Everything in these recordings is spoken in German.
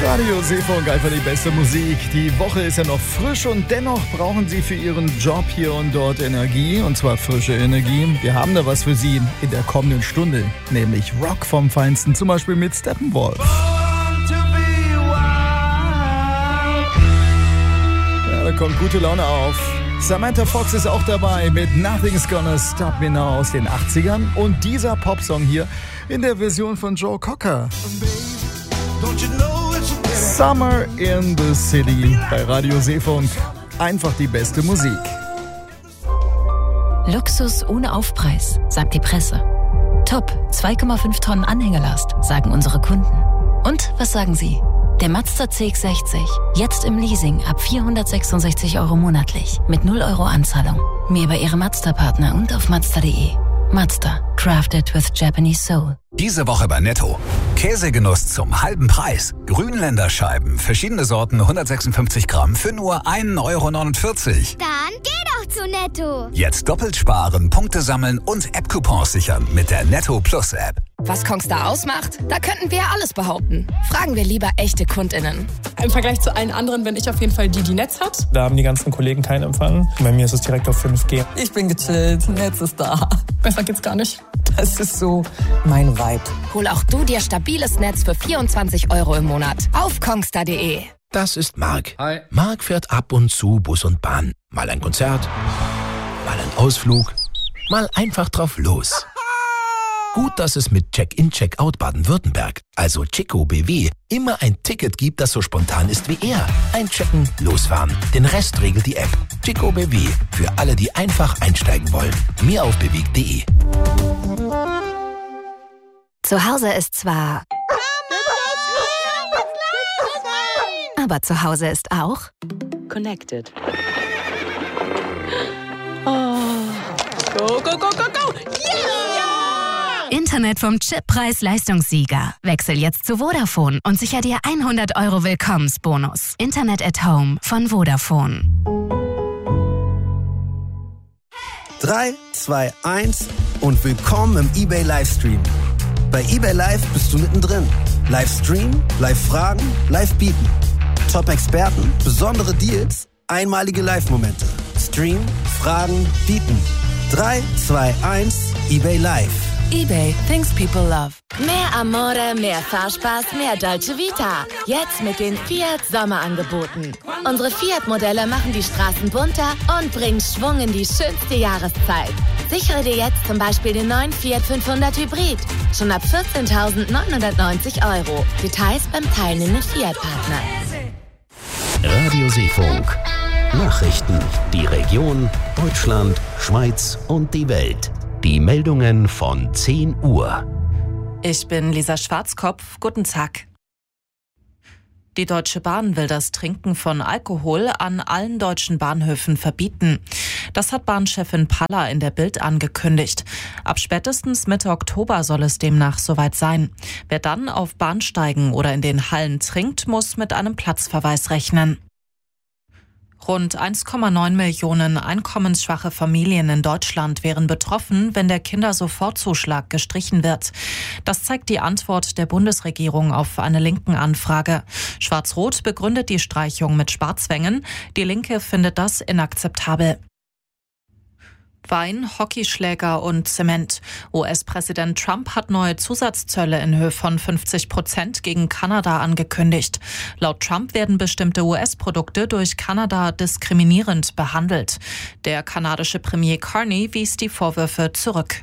Radio Seefunk, einfach die beste Musik. Die Woche ist ja noch frisch und dennoch brauchen Sie für Ihren Job hier und dort Energie, und zwar frische Energie. Wir haben da was für Sie in der kommenden Stunde, nämlich Rock vom Feinsten, zum Beispiel mit Steppenwolf. Ja, da kommt gute Laune auf. Samantha Fox ist auch dabei mit Nothing's Gonna Stop Me Now aus den 80ern und dieser Popsong hier in der Version von Joe Cocker. Summer in the City bei Radio Seefunk. Einfach die beste Musik. Luxus ohne Aufpreis, sagt die Presse. Top, 2,5 Tonnen Anhängelast, sagen unsere Kunden. Und was sagen Sie? Der Mazda CX-60, jetzt im Leasing ab 466 € monatlich, mit 0 € Anzahlung. Mehr über Ihre Mazda-Partner und auf Mazda.de. Mazda, crafted with Japanese soul. Diese Woche bei Netto. Käsegenuss zum halben Preis. Grünländer Scheiben, verschiedene Sorten, 156 Gramm für nur 1,49 €. Dann geh doch zu Netto. Jetzt doppelt sparen, Punkte sammeln und App-Coupons sichern mit der Netto Plus App. Was Kongstar ausmacht? Da könnten wir alles behaupten. Fragen wir lieber echte KundInnen. Im Vergleich zu allen anderen bin ich auf jeden Fall die Netz hat. Da haben die ganzen Kollegen keinen Empfang. Bei mir ist es direkt auf 5G. Ich bin gechillt, Netz ist da. Besser geht's gar nicht. Das ist so mein Vibe. Hol auch du dir stabiles Netz für 24 € im Monat auf kongstar.de. Das ist Marc. Hi. Marc fährt ab und zu Bus und Bahn. Mal ein Konzert, mal ein Ausflug, mal einfach drauf los. Gut, dass es mit Check-in, Check-out Baden-Württemberg, also Chico BW, immer ein Ticket gibt, das so spontan ist wie er. Einchecken, losfahren. Den Rest regelt die App. Chico BW, für alle, die einfach einsteigen wollen. Mehr auf bewegt.de. Zu Hause ist zwar... Aber zu Hause ist auch... Connected. Oh. Go, go, go, go, go! Yeah! Internet vom Chippreis-Leistungssieger. Wechsel jetzt zu Vodafone und sicher dir 100 € Willkommensbonus. Internet at Home von Vodafone. 3, 2, 1 und willkommen im eBay Livestream. Bei eBay Live bist du mittendrin. Livestream, Live-Fragen, Live-Bieten. Top-Experten, besondere Deals, einmalige Live-Momente. Stream, Fragen, Bieten. 3, 2, 1, eBay Live. eBay, things people love. Mehr Amore, mehr Fahrspaß, mehr Dolce Vita. Jetzt mit den Fiat Sommerangeboten. Unsere Fiat-Modelle machen die Straßen bunter und bringen Schwung in die schönste Jahreszeit. Sichere dir jetzt zum Beispiel den neuen Fiat 500 Hybrid. Schon ab 14.990 €. Details beim teilnehmenden Fiat-Partner. Radio Seefunk. Nachrichten. Die Region, Deutschland, Schweiz und die Welt. Die Meldungen von 10 Uhr. Ich bin Lisa Schwarzkopf. Guten Tag. Die Deutsche Bahn will das Trinken von Alkohol an allen deutschen Bahnhöfen verbieten. Das hat Bahnchefin Paller in der Bild angekündigt. Ab spätestens Mitte Oktober soll es demnach soweit sein. Wer dann auf Bahnsteigen oder in den Hallen trinkt, muss mit einem Platzverweis rechnen. Rund 1,9 Millionen einkommensschwache Familien in Deutschland wären betroffen, wenn der Kindersofortzuschlag gestrichen wird. Das zeigt die Antwort der Bundesregierung auf eine Linken-Anfrage. Schwarz-Rot begründet die Streichung mit Sparzwängen. Die Linke findet das inakzeptabel. Wein, Hockeyschläger und Zement. US-Präsident Trump hat neue Zusatzzölle in Höhe von 50% gegen Kanada angekündigt. Laut Trump werden bestimmte US-Produkte durch Kanada diskriminierend behandelt. Der kanadische Premier Carney wies die Vorwürfe zurück.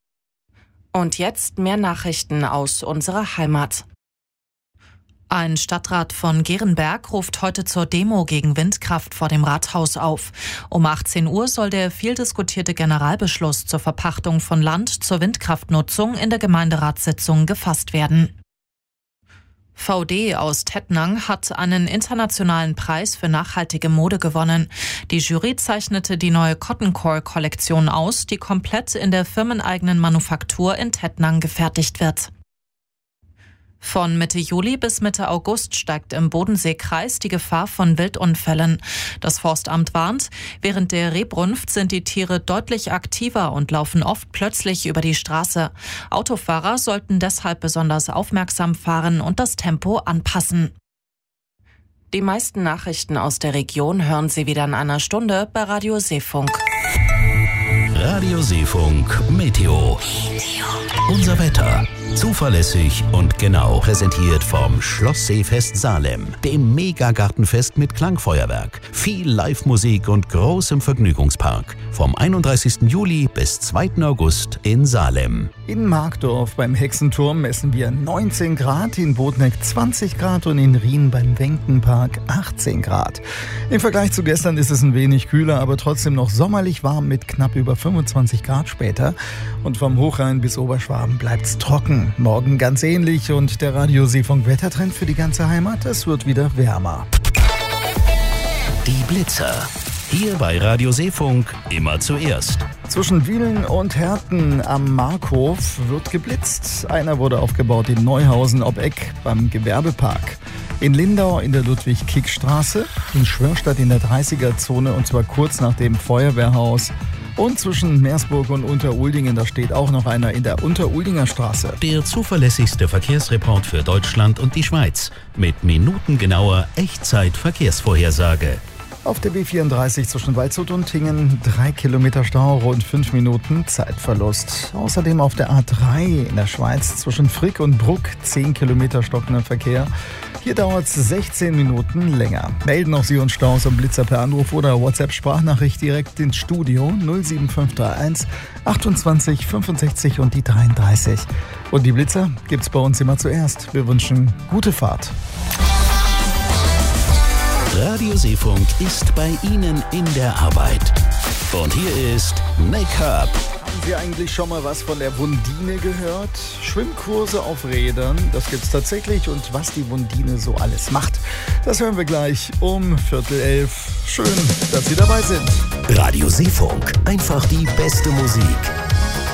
Und jetzt mehr Nachrichten aus unserer Heimat. Ein Stadtrat von Gerenberg ruft heute zur Demo gegen Windkraft vor dem Rathaus auf. Um 18 Uhr soll der viel diskutierte Generalbeschluss zur Verpachtung von Land zur Windkraftnutzung in der Gemeinderatssitzung gefasst werden. VD aus Tettnang hat einen internationalen Preis für nachhaltige Mode gewonnen. Die Jury zeichnete die neue Cotton Core Kollektion aus, die komplett in der firmeneigenen Manufaktur in Tettnang gefertigt wird. Von Mitte Juli bis Mitte August steigt im Bodenseekreis die Gefahr von Wildunfällen. Das Forstamt warnt, während der Rebrunft sind die Tiere deutlich aktiver und laufen oft plötzlich über die Straße. Autofahrer sollten deshalb besonders aufmerksam fahren und das Tempo anpassen. Die meisten Nachrichten aus der Region hören Sie wieder in einer Stunde bei Radio Seefunk. Radio Seefunk Meteo. Unser Wetter. Zuverlässig und genau. Präsentiert vom Schloss Seefest Salem, dem Megagartenfest mit Klangfeuerwerk, viel Live-Musik und großem Vergnügungspark. Vom 31. Juli bis 2. August in Salem. In Markdorf beim Hexenturm messen wir 19 Grad, in Bodneck 20 Grad und in Rien beim Wenkenpark 18 Grad. Im Vergleich zu gestern ist es ein wenig kühler, aber trotzdem noch sommerlich warm mit knapp über 25 Grad später. Und vom Hochrhein bis Oberschwaben bleibt's trocken. Morgen ganz ähnlich und der Radio Seefunk Wettertrend für die ganze Heimat, es wird wieder wärmer. Die Blitzer. Hier bei Radio Seefunk immer zuerst. Zwischen Wielen und Herten am Markhof wird geblitzt. Einer wurde aufgebaut in Neuhausen ob Eck beim Gewerbepark. In Lindau in der Ludwig-Kick-Straße, in Schwörstadt in der 30er-Zone und zwar kurz nach dem Feuerwehrhaus. Und zwischen Meersburg und Unteruldingen, da steht auch noch einer in der Unteruldinger Straße. Der zuverlässigste Verkehrsreport für Deutschland und die Schweiz. Mit minutengenauer Echtzeit-Verkehrsvorhersage. Auf der B34 zwischen Waldshut und Tingen 3 Kilometer Stau, rund 5 Minuten Zeitverlust. Außerdem auf der A3 in der Schweiz zwischen Frick und Bruck 10 Kilometer stockender Verkehr. Hier dauert es 16 Minuten länger. Melden auch Sie uns Staus und Blitzer per Anruf oder WhatsApp-Sprachnachricht direkt ins Studio 07531 28 65 und die 33. Und die Blitzer gibt's bei uns immer zuerst. Wir wünschen gute Fahrt. Radio Seefunk ist bei Ihnen in der Arbeit. Und hier ist Make-up. Haben Sie eigentlich schon mal was von der Wundine gehört? Schwimmkurse auf Rädern, das gibt's tatsächlich. Und was die Wundine so alles macht, das hören wir gleich um 10:45. Schön, dass Sie dabei sind. Radio Seefunk, einfach die beste Musik.